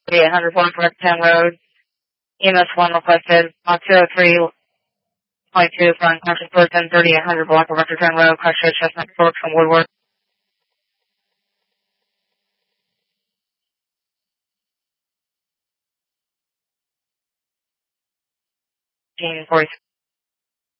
3800 block of Record 10 Road. EMS 1 requested. 203.22 for unconscious person. 3800 block of Record 10 Road. Crushed Chestnut Fork from Woodward. 1846.